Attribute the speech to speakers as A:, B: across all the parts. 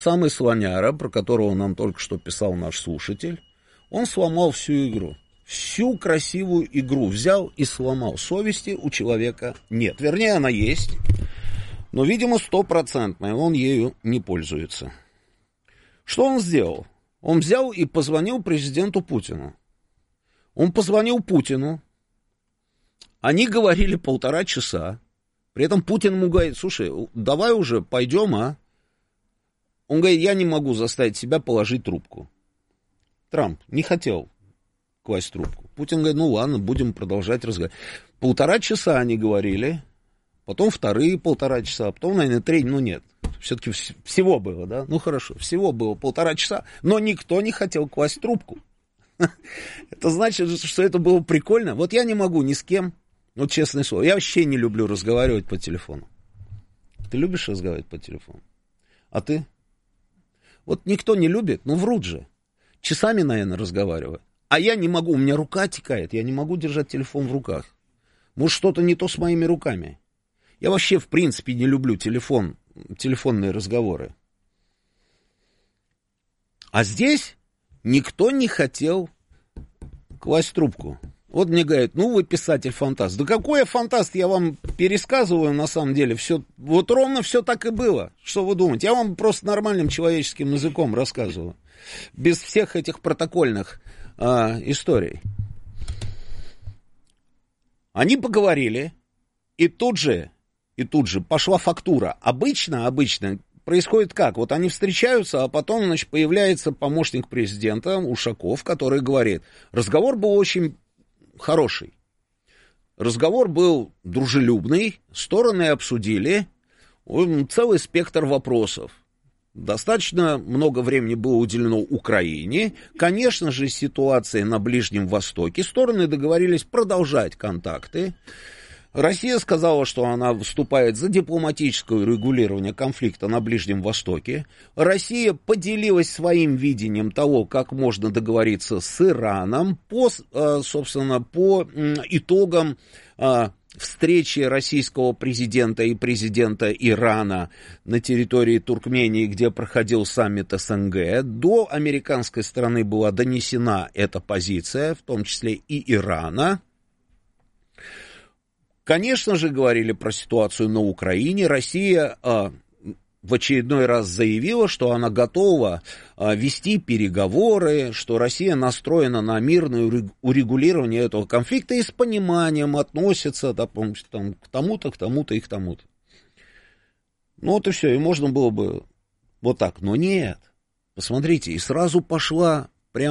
A: самый слоняра, про которого нам только что писал наш слушатель, он сломал всю игру. Всю красивую игру взял и сломал. Совести у человека нет. Вернее, она есть, но, видимо, 100%, он ею не пользуется. Что он сделал? Он взял и позвонил президенту Путину. Он позвонил Путину. Они говорили 1,5 часа. При этом Путин ему говорит: слушай, давай уже пойдем, а? Он говорит: я не могу заставить себя положить трубку. Трамп не хотел класть трубку. Путин говорит: ну ладно, будем продолжать разговаривать. 1,5 часа они говорили, потом вторые 1,5 часа, потом, наверное, третий, ну нет. Все-таки всего было, да? Ну хорошо, всего было 1,5 часа, но никто не хотел класть трубку. Это значит, что это было прикольно. Вот я не могу ни с кем, вот честное слово, я вообще не люблю разговаривать по телефону. Ты любишь разговаривать по телефону? А ты? Вот никто не любит, ну врут же. Часами, наверное, разговариваю. А я не могу, у меня рука текает, я не могу держать телефон в руках. Может, что-то не то с моими руками. Я вообще, в принципе, не люблю телефонные разговоры. А здесь никто не хотел класть трубку. Вот мне говорят: ну вы писатель-фантаст. Да какой я фантаст, я вам пересказываю на самом деле. Все, вот ровно все так и было. Что вы думаете? Я вам просто нормальным человеческим языком рассказываю. Без всех этих протокольных историй. Они поговорили, и тут же пошла фактура. Обычно происходит как? Вот они встречаются, а потом, значит, появляется помощник президента Ушаков, который говорит: разговор был очень хороший. Разговор был дружелюбный, стороны обсудили целый спектр вопросов. Достаточно много времени было уделено Украине. Конечно же, ситуация на Ближнем Востоке. Стороны договорились продолжать контакты. Россия сказала, что она выступает за дипломатическое регулирование конфликта на Ближнем Востоке. Россия поделилась своим видением того, как можно договориться с Ираном по итогам встречи российского президента и президента Ирана на территории Туркмении, где проходил саммит СНГ. До американской стороны была донесена эта позиция, в том числе и Ирана. Конечно же, говорили про ситуацию на Украине. Россия в очередной раз заявила, что она готова вести переговоры, что Россия настроена на мирное урегулирование этого конфликта и с пониманием относится к тому-то и к тому-то. Ну вот и все, и можно было бы вот так, но нет. Посмотрите, и сразу пошла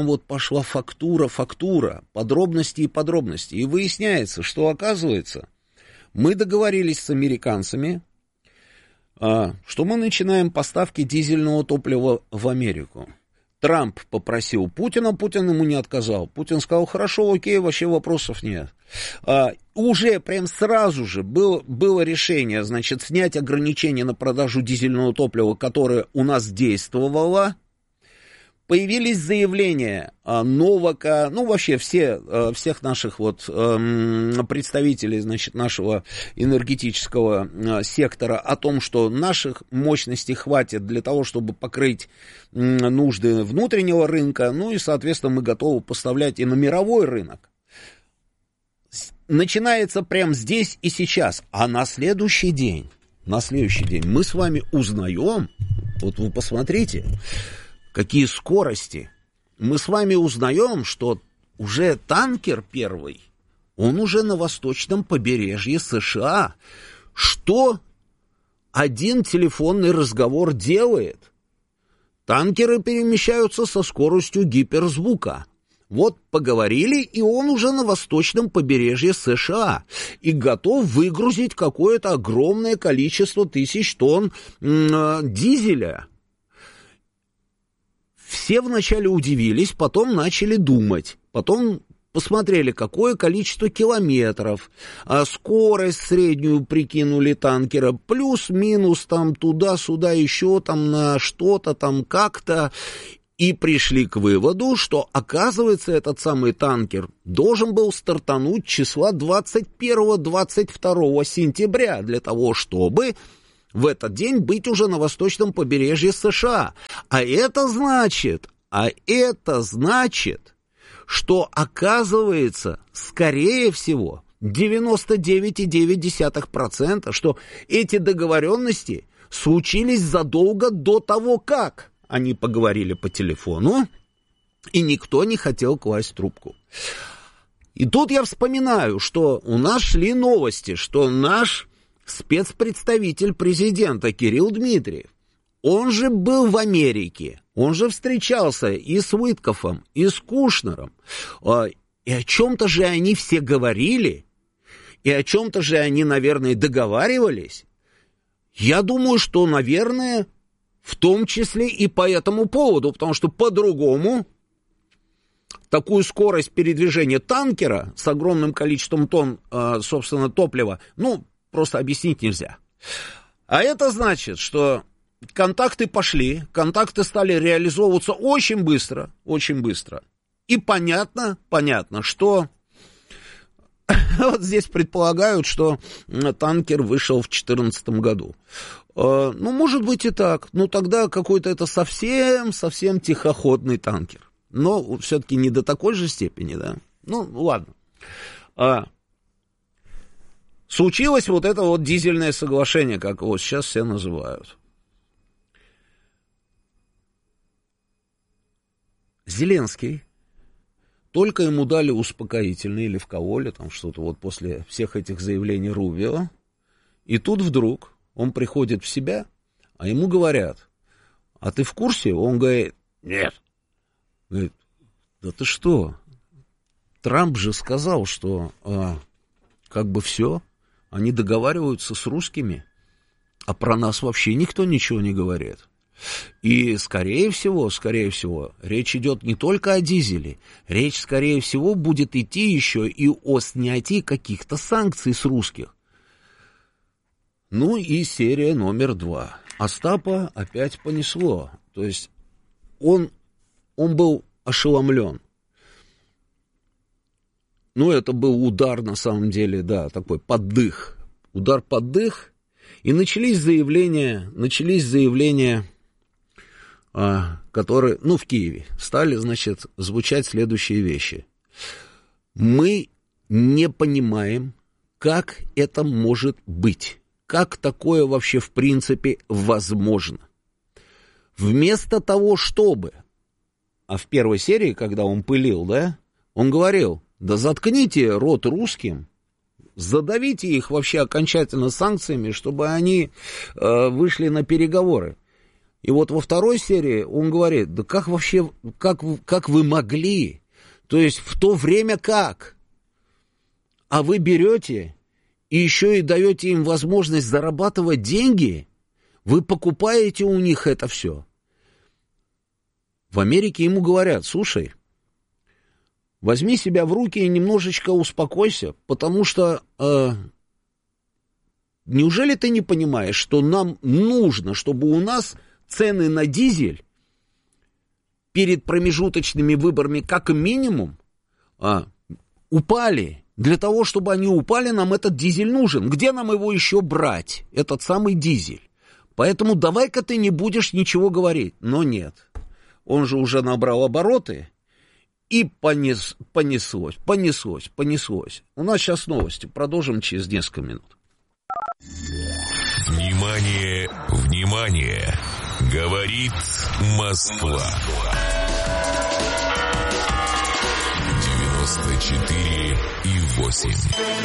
A: фактура, подробности и подробности. И выясняется, что, оказывается, мы договорились с американцами, что мы начинаем поставки дизельного топлива в Америку. Трамп попросил Путина, Путин ему не отказал. Путин сказал: хорошо, окей, вообще вопросов нет. Уже прям сразу же было решение, значит, снять ограничения на продажу дизельного топлива, которое у нас действовало. Появились заявления Новака, ну вообще всех наших представителей, значит, нашего энергетического сектора о том, что наших мощностей хватит для того, чтобы покрыть нужды внутреннего рынка, ну и, соответственно, мы готовы поставлять и на мировой рынок. Начинается прямо здесь и сейчас, а на следующий день мы с вами узнаем, вот вы посмотрите, какие скорости. Мы с вами узнаем, что уже танкер первый, он уже на восточном побережье США. Что один телефонный разговор делает? Танкеры перемещаются со скоростью гиперзвука. Вот поговорили, и он уже на восточном побережье США и готов выгрузить какое-то огромное количество тысяч тонн дизеля. Все вначале удивились, потом начали думать, потом посмотрели, какое количество километров, скорость среднюю прикинули танкера, плюс-минус там туда-сюда еще там на что-то там как-то, и пришли к выводу, что, оказывается, этот самый танкер должен был стартануть числа 21-22 сентября для того, чтобы в этот день быть уже на восточном побережье США. А это значит, что, оказывается, скорее всего, 99,9%, что эти договоренности случились задолго до того, как они поговорили по телефону, и никто не хотел класть трубку. И тут я вспоминаю, что у нас шли новости, что наш спецпредставитель президента Кирилл Дмитриев, он же был в Америке, он же встречался и с Уиткофом, и с Кушнером, и о чем-то же они все говорили, и о чем-то же они, наверное, договаривались. Я думаю, что, наверное, в том числе и по этому поводу, потому что по-другому такую скорость передвижения танкера с огромным количеством тонн, собственно, топлива, просто объяснить нельзя. А это значит, что контакты пошли, контакты стали реализовываться очень быстро, очень быстро. И понятно, что вот здесь предполагают, что танкер вышел в 2014 году. Может быть и так, но тогда какой-то это совсем тихоходный танкер. Но все-таки не до такой же степени, да. Ладно. Случилось вот это вот дизельное соглашение, как его сейчас все называют. Зеленский, только ему дали успокоительное или вкололи, там что-то вот после всех этих заявлений Рубио, и тут вдруг он приходит в себя, а ему говорят: а ты в курсе? Он говорит: нет. Говорит: да ты что? Трамп же сказал, что все, они договариваются с русскими, а про нас вообще никто ничего не говорит. И, скорее всего, речь идет не только о дизеле, речь, скорее всего, будет идти еще и о снятии каких-то санкций с русских. И серия номер 2. Остапа опять понесло. То есть он был ошеломлен. Это был удар, на самом деле, да, такой поддых. Удар под-дых. И начались заявления, которые, в Киеве, стали, звучать следующие вещи. Мы не понимаем, как это может быть. Как такое вообще в принципе возможно? Вместо того, чтобы... А в первой серии, когда он пылил, да, он говорил: да заткните рот русским, задавите их вообще окончательно санкциями, чтобы они вышли на переговоры. И вот во второй серии он говорит: да как вообще, как вы могли? То есть в то время как? А вы берете и еще и даете им возможность зарабатывать деньги? Вы покупаете у них это все? В Америке ему говорят: слушай, возьми себя в руки и немножечко успокойся, потому что неужели ты не понимаешь, что нам нужно, чтобы у нас цены на дизель перед промежуточными выборами как минимум упали? Для того, чтобы они упали, нам этот дизель нужен. Где нам его еще брать, этот самый дизель? Поэтому давай-ка ты не будешь ничего говорить. Но нет, он же уже набрал обороты, и понеслось. У нас сейчас новости, продолжим через несколько минут.
B: Внимание! Говорит Москва. 94,8.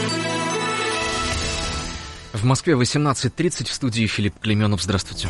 C: В Москве 18:30, в студии Филипп Клейменов. Здравствуйте.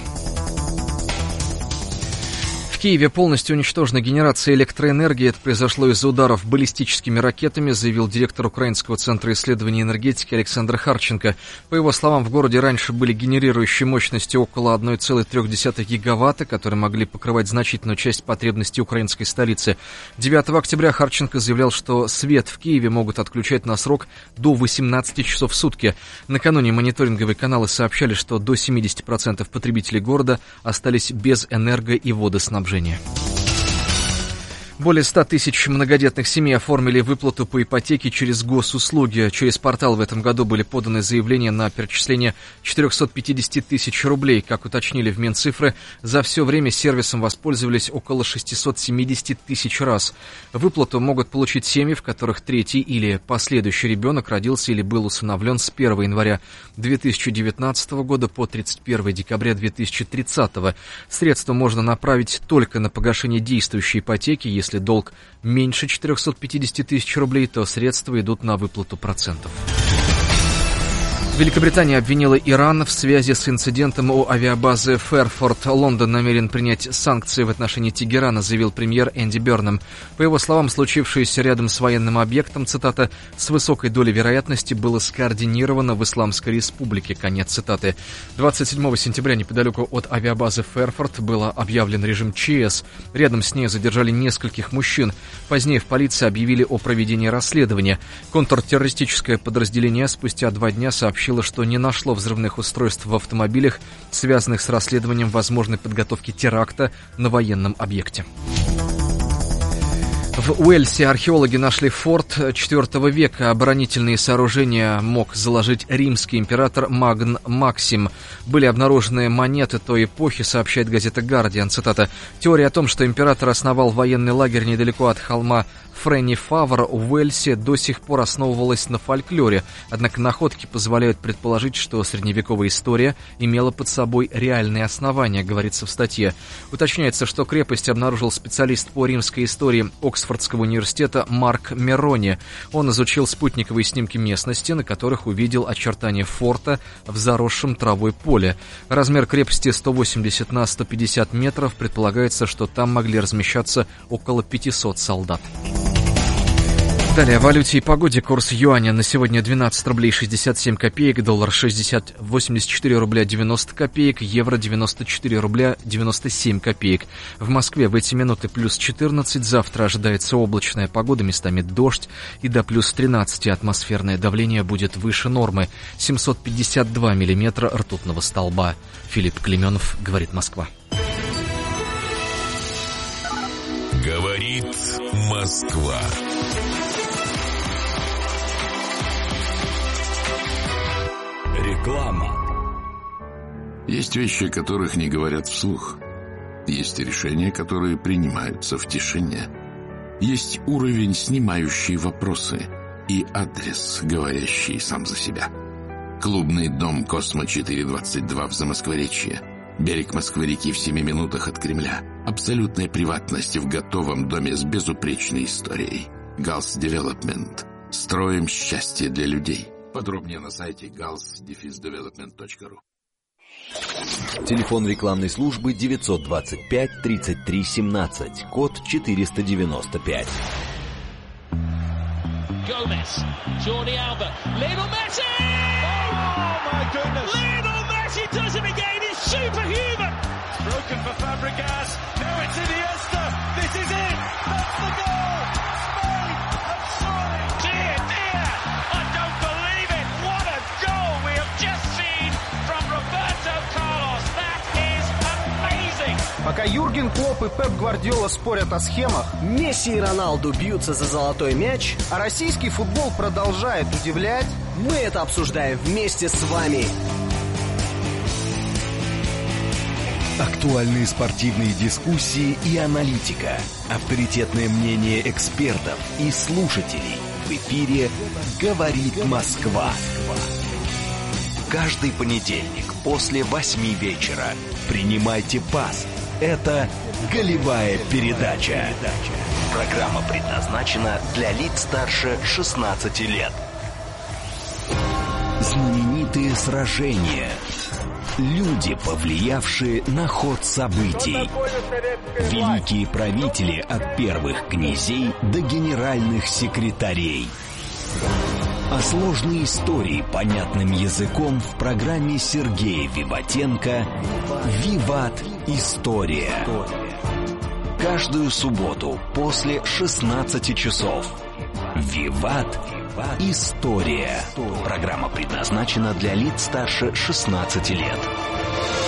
C: В Киеве полностью уничтожена генерация электроэнергии. Это произошло из-за ударов баллистическими ракетами, заявил директор Украинского центра исследований энергетики Александр Харченко. По его словам, в городе раньше были генерирующие мощности около 1,3 гигаватта, которые могли покрывать значительную часть потребностей украинской столицы. 9 октября Харченко заявлял, что свет в Киеве могут отключать на срок до 18 часов в сутки. Накануне мониторинговые каналы сообщали, что до 70% потребителей города остались без энерго- и водоснабжения. Более 100 тысяч многодетных семей оформили выплату по ипотеке через госуслуги. Через портал в этом году были поданы заявления на перечисление 450 тысяч рублей. Как уточнили в Минцифры, за все время сервисом воспользовались около 670 тысяч раз. Выплату могут получить семьи, в которых третий или последующий ребенок родился или был усыновлен с 1 января 2019 года по 31 декабря 2030. Средства можно направить только на погашение действующей ипотеки. Если долг меньше 450 тысяч рублей, то средства идут на выплату процентов. Великобритания обвинила Иран в связи с инцидентом у авиабазы Фэрфорд. Лондон намерен принять санкции в отношении Тегерана, заявил премьер Энди Бернам. По его словам, случившееся рядом с военным объектом, цитата, «с высокой долей вероятности было скоординировано в Исламской Республике», конец цитаты. 27 сентября неподалеку от авиабазы Фэрфорд был объявлен режим ЧС. Рядом с ней задержали нескольких мужчин. Позднее в полиции объявили о проведении расследования. Контртеррористическое подразделение спустя 2 дня сообщило, что не нашло взрывных устройств в автомобилях, связанных с расследованием возможной подготовки теракта на военном объекте. В Уэльсе археологи нашли форт IV века. Оборонительные сооружения мог заложить римский император Магн Максим. Были обнаружены монеты той эпохи, сообщает газета «Гардиан». Цитата. «Теория о том, что император основал военный лагерь недалеко от холма Френни-Фавр в Уэльсе, до сих пор основывалась на фольклоре. Однако находки позволяют предположить, что средневековая история имела под собой реальные основания», говорится в статье. Уточняется, что крепость обнаружил специалист по римской истории Оксфордского университета Марк Мерони. Он изучил спутниковые снимки местности, на которых увидел очертания форта в заросшем травой поле. Размер крепости 180 на 150 метров. Предполагается, что там могли размещаться около 500 солдат. Далее о валюте и погоде. Курс юаня на сегодня 12 рублей 67 копеек, доллар 84 рубля 90 копеек, евро 94 рубля 97 копеек. В Москве в эти минуты плюс 14, завтра ожидается облачная погода, местами дождь, и до плюс 13 атмосферное давление будет выше нормы, 752 миллиметра ртутного столба. Филипп Клеменов, говорит Москва.
B: Говорит Москва.
D: Реклама. Есть вещи, о которых не говорят вслух. Есть решения, которые принимаются в тишине. Есть уровень, снимающий вопросы, и адрес, говорящий сам за себя. Клубный дом «Космо-422» в Замоскворечье. Берег Москвы-реки в 7 минутах от Кремля. Абсолютная приватность в готовом доме с безупречной историей. Галс Девелопмент. Строим счастье для людей. Подробнее на сайте gals-development.ru.
E: Телефон рекламной службы 925 33 17, код 495.
F: Gomez, Jordi Alba, Lionel Messi! Oh my goodness! Lionel Messi does it again! It's superhuman! Broken for Fabregas. Now it's Iniesta. This is it. That's the goal. Spain have scored. Dear, dear, I don't believe it. What a goal we have just seen from Roberto Carlos. That is amazing.
G: Пока Юрген Клопп и Пеп Гвардиола спорят о схемах,
H: Месси и Роналду бьются за золотой мяч,
G: а российский футбол продолжает удивлять,
H: мы это обсуждаем вместе с вами.
E: Актуальные спортивные дискуссии и аналитика. Авторитетное мнение экспертов и слушателей. В эфире «Говорит Москва». Каждый понедельник после 8 вечера. Принимайте пас. Это «Голевая передача». Программа предназначена для лиц старше 16 лет. Знаменитые сражения. Люди, повлиявшие на ход событий. Великие правители от первых князей до генеральных секретарей. А сложные истории понятным языком в программе Сергея Виватенко «Виват. История». Каждую субботу после 16 часов. «Виват. История». Программа предназначена для лиц старше 16 лет.